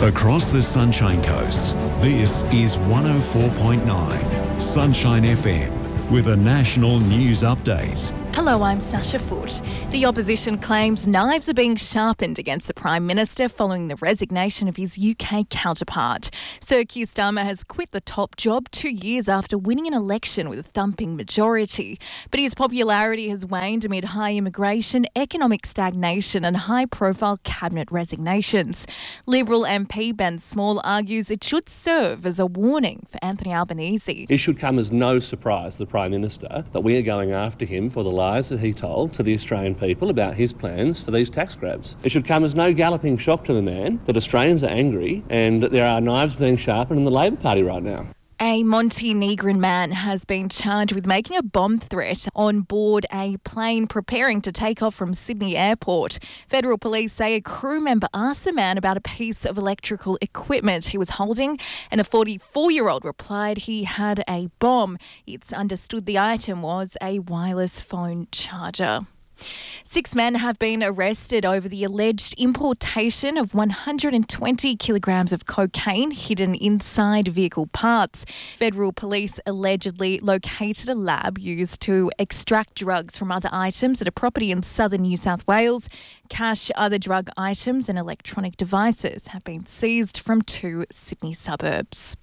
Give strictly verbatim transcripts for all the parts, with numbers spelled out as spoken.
Across the Sunshine Coast, this is one oh four point nine Sunshine F M with a national news update. Hello, I'm Sasha Foote. The opposition claims knives are being sharpened against the Prime Minister following the resignation of his U K counterpart. Sir Keir Starmer has quit the top job two years after winning an election with a thumping majority. But his popularity has waned amid high immigration, economic stagnation and high-profile cabinet resignations. Liberal M P Ben Small argues it should serve as a warning for Anthony Albanese. It should come as no surprise to the Prime Minister that we are going after him for the lies that he told to the Australian people about his plans for these tax grabs. It should come as no galloping shock to the man that Australians are angry and that there are knives being sharpened in the Labor Party right now. A Montenegrin man has been charged with making a bomb threat on board a plane preparing to take off from Sydney Airport. Federal police say a crew member asked the man about a piece of electrical equipment he was holding, and the forty-four-year-old replied he had a bomb. It's understood the item was a wireless phone charger. Six men have been arrested over the alleged importation of one hundred twenty kilograms of cocaine hidden inside vehicle parts. Federal police allegedly located a lab used to extract drugs from other items at a property in southern New South Wales. Cash, other drug items and electronic devices have been seized from two Sydney suburbs.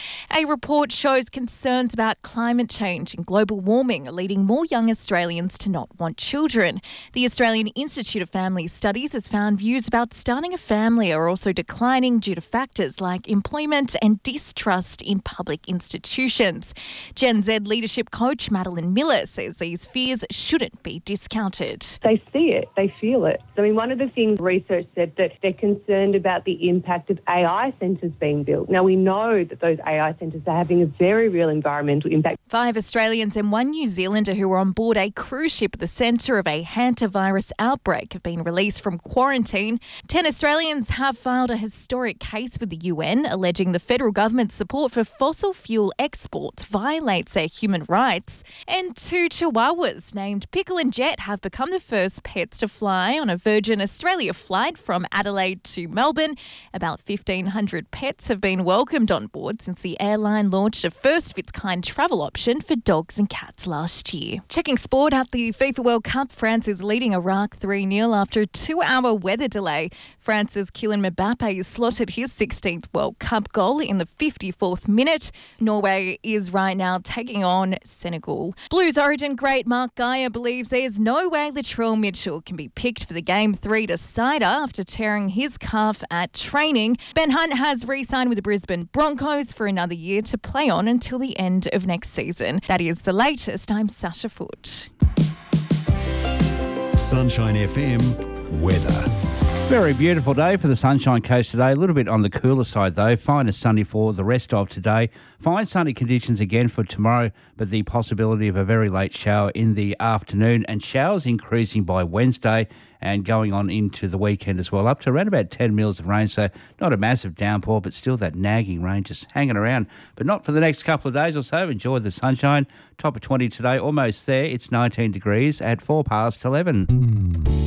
A report shows concerns about climate change and global warming are leading more young Australians to not want children. The Australian Institute of Family Studies has found views about starting a family are also declining due to factors like employment and distrust in public institutions. Gen Z leadership coach Madeline Miller says these fears shouldn't be discounted. They see it, they feel it. I mean, one of the things research said that they're concerned about the impact of A I centres being built. Now, we know that those A I centres are having a very real environmental impact. Five Australians and one New Zealander who were on board a cruise ship at the centre of a hantavirus outbreak have been released from quarantine. Ten Australians have filed a historic case with the U N alleging the federal government's support for fossil fuel exports violates their human rights. And two chihuahuas named Pickle and Jet have become the first pets to fly on a Virgin Australia flight from Adelaide to Melbourne. About fifteen hundred pets have been welcomed on board since the airline launched a first-of-its-kind travel option for dogs and cats last year. Checking sport at the FIFA World Cup, France is leading Iraq three nil after a two-hour weather delay. France's Kylian Mbappe slotted his sixteenth World Cup goal in the fifty-fourth minute. Norway is right now taking on Senegal. Blues origin great Mark Geyer believes there's no way Latrell Mitchell can be picked for the Game three decider after tearing his calf at training. Ben Hunt has re-signed with the Brisbane Broncos for another year to play on until the end of next season. That is the latest. I'm Sasha Foote. Sunshine F M weather. Very beautiful day for the Sunshine Coast today. A little bit on the cooler side though. Fine and sunny for the rest of today. Fine sunny conditions again for tomorrow, but the possibility of a very late shower in the afternoon and showers increasing by Wednesday and going on into the weekend as well, up to around about ten mils of rain. So not a massive downpour, but still that nagging rain just hanging around. But not for the next couple of days or so. Enjoy the sunshine. Top of twenty today, almost there. It's nineteen degrees at four past eleven.